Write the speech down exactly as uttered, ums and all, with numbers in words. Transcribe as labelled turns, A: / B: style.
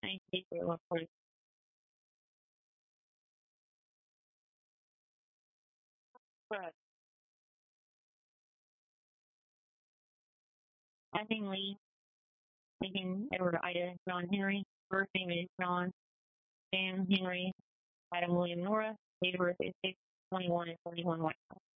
A: Thank you for your report. Correct. Kathleen Lee, thinking Edward Ida, John Henry. First name is John, Sam Henry, Adam William Nora. Date of birth is six twenty-one and twenty-one White House.